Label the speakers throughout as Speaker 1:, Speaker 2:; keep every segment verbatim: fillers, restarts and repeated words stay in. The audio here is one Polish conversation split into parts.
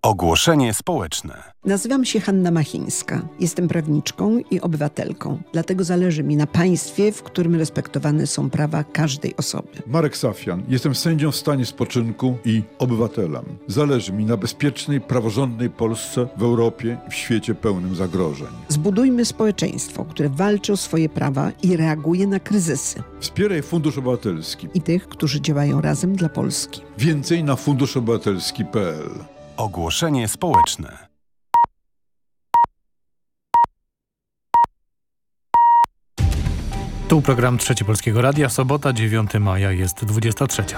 Speaker 1: Ogłoszenie społeczne.
Speaker 2: Nazywam się Hanna Machińska. Jestem prawniczką i obywatelką. Dlatego zależy mi na państwie, w którym respektowane są prawa każdej osoby.
Speaker 3: Marek Safian. Jestem sędzią w stanie spoczynku i obywatelem. Zależy mi na bezpiecznej, praworządnej Polsce w Europie i w świecie pełnym zagrożeń.
Speaker 2: Zbudujmy społeczeństwo, które walczy o swoje prawa i reaguje na kryzysy.
Speaker 3: Wspieraj Fundusz Obywatelski
Speaker 2: I tych, którzy działają razem dla Polski.
Speaker 3: Więcej na funduszobywatelski kropka p l.
Speaker 1: Ogłoszenie społeczne.
Speaker 4: Tu program Trzeci Polskiego Radia. Sobota, dziewiątego maja, jest dwudziesta trzecia.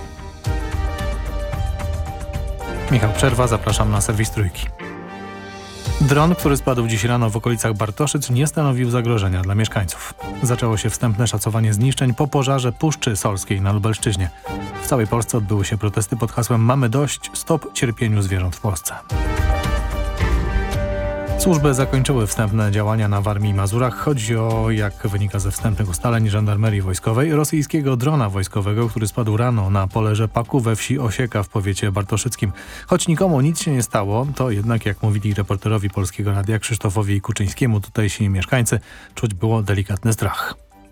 Speaker 4: Michał Przerwa, zapraszam na serwis Trójki. Dron, który spadł dziś rano w okolicach Bartoszyc, nie stanowił zagrożenia dla mieszkańców. Zaczęło się wstępne szacowanie zniszczeń po pożarze Puszczy Solskiej na Lubelszczyźnie. W całej Polsce odbyły się protesty pod hasłem „Mamy dość, stop cierpieniu zwierząt w Polsce”. Służby zakończyły wstępne działania na Warmii i Mazurach. Chodzi o, jak wynika ze wstępnych ustaleń żandarmerii wojskowej, rosyjskiego drona wojskowego, który spadł rano na pole rzepaku we wsi Osieka w powiecie bartoszyckim. Choć nikomu nic się nie stało, to jednak, jak mówili reporterowi Polskiego Radia Krzysztofowi Kuczyńskiemu, tutejsi mieszkańcy, czuć było delikatny strach.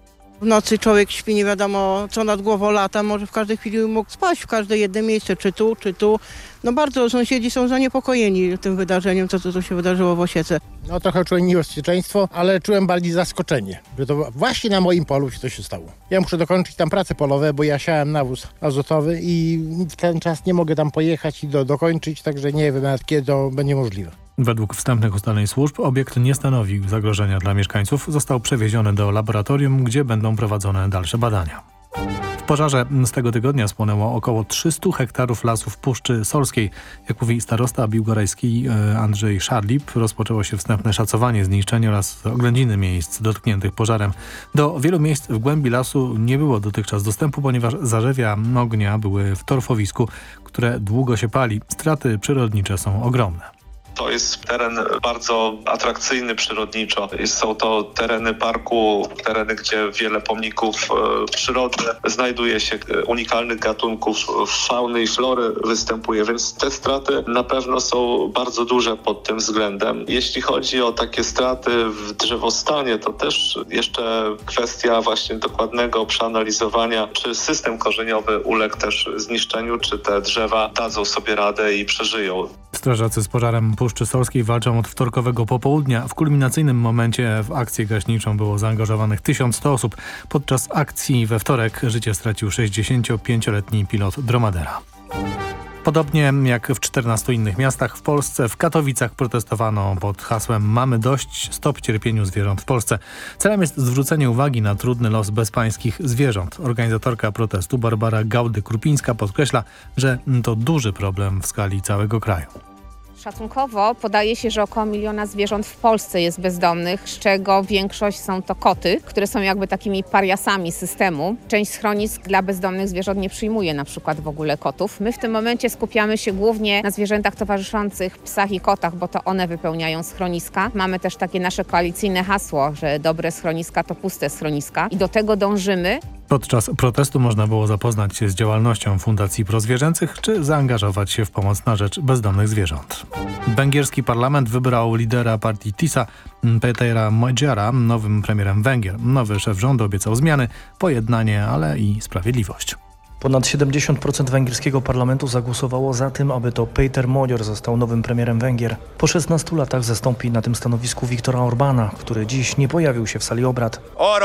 Speaker 5: W nocy człowiek śpi, nie wiadomo co nad głową lata, może w każdej chwili mógł spaść, w każde jedno miejsce, czy tu, czy tu. No bardzo sąsiedzi są zaniepokojeni tym wydarzeniem, co to się wydarzyło w Osiece.
Speaker 6: No trochę czułem niebezpieczeństwo, ale czułem bardziej zaskoczenie, że to właśnie na moim polu się to się stało. Ja muszę dokończyć tam prace polowe, bo ja siałem nawóz azotowy i w ten czas nie mogę tam pojechać i do, dokończyć, także nie wiem nawet kiedy to będzie możliwe.
Speaker 4: Według wstępnych ustaleń służb obiekt nie stanowił zagrożenia dla mieszkańców. Został przewieziony do laboratorium, gdzie będą prowadzone dalsze badania. W pożarze z tego tygodnia spłonęło około trzysta hektarów lasów Puszczy Solskiej. Jak mówi starosta biłgorajski Andrzej Szarlip, rozpoczęło się wstępne szacowanie zniszczeń oraz oględziny miejsc dotkniętych pożarem. Do wielu miejsc w głębi lasu nie było dotychczas dostępu, ponieważ zarzewia ognia były w torfowisku, które długo się pali. Straty przyrodnicze są ogromne.
Speaker 7: To jest teren bardzo atrakcyjny przyrodniczo. Są to tereny parku, tereny, gdzie wiele pomników e, przyrody znajduje się, unikalnych gatunków fauny i flory występuje, więc te straty na pewno są bardzo duże pod tym względem. Jeśli chodzi o takie straty w drzewostanie, to też jeszcze kwestia właśnie dokładnego przeanalizowania, czy system korzeniowy uległ też zniszczeniu, czy te drzewa dadzą sobie radę i przeżyją.
Speaker 4: Strażacy z pożarem Puszczy Solskiej walczą od wtorkowego popołudnia. W kulminacyjnym momencie w akcję gaśniczą było zaangażowanych tysiąc sto osób. Podczas akcji we wtorek życie stracił sześćdziesięciopięcioletni pilot Dromadera. Podobnie jak w czternastu innych miastach w Polsce, w Katowicach protestowano pod hasłem „Mamy dość, stop cierpieniu zwierząt w Polsce”. Celem jest zwrócenie uwagi na trudny los bezpańskich zwierząt. Organizatorka protestu Barbara Gałdy-Krupińska podkreśla, że to duży problem w skali całego kraju.
Speaker 8: Szacunkowo podaje się, że około miliona zwierząt w Polsce jest bezdomnych, z czego większość są to koty, które są jakby takimi pariasami systemu. Część schronisk dla bezdomnych zwierząt nie przyjmuje na przykład w ogóle kotów. My w tym momencie skupiamy się głównie na zwierzętach towarzyszących, psach i kotach, bo to one wypełniają schroniska. Mamy też takie nasze koalicyjne hasło, że dobre schroniska to puste schroniska i do tego dążymy.
Speaker 4: Podczas protestu można było zapoznać się z działalnością Fundacji Prozwierzęcych czy zaangażować się w pomoc na rzecz bezdomnych zwierząt. Węgierski parlament wybrał lidera partii TISA, Petera Magyara, nowym premierem Węgier. Nowy szef rządu obiecał zmiany, pojednanie, ale i sprawiedliwość.
Speaker 9: Ponad siedemdziesiąt procent węgierskiego parlamentu zagłosowało za tym, aby to Péter Magyar został nowym premierem Węgier. Po szesnastu latach zastąpi na tym stanowisku Viktora Orbána, który dziś nie pojawił się w sali obrad.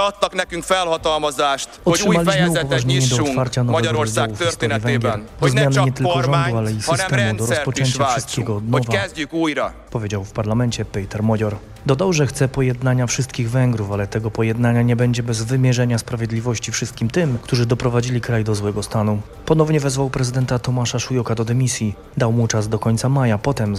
Speaker 9: Otrzymaliśmy upoważnienie do otwarcia nowego rozdziału w historii Węgier. Do zmiany nie tylko rządu, ale i systemu, do rozpoczęcia wszystkiego od nowa, powiedział w parlamencie Péter Magyar. Dodał, że chce pojednania wszystkich Węgrów, ale tego pojednania nie będzie bez wymierzenia sprawiedliwości wszystkim tym, którzy doprowadzili kraj do złego stanu. Ponownie wezwał prezydenta Tomasza Szujoka do dymisji. Dał mu czas do końca maja, potem